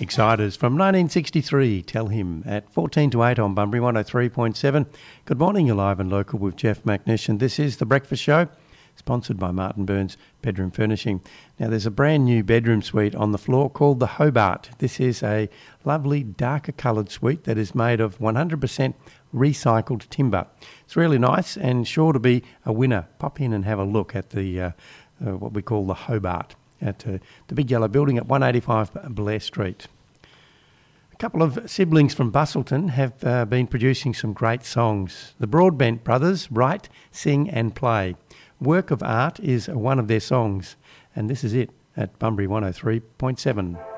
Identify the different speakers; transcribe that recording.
Speaker 1: Exciters from 1963, Tell Him, at 14 to 8 on Bunbury 103.7. Good morning, you're live and local with Jeff McNish, and this is The Breakfast Show, sponsored by Martin Burns Bedroom Furnishing. Now, there's a brand new bedroom suite on the floor called the Hobart. This is a lovely darker coloured suite that is made of 100% recycled timber. It's really nice and sure to be a winner. Pop in and have a look at the what we call the Hobart at the big yellow building at 185 Blair Street. A couple of siblings from Bustleton have been producing some great songs. The Broadbent brothers write, sing and play. Work of Art is one of their songs, and this is it at Bunbury 103.7.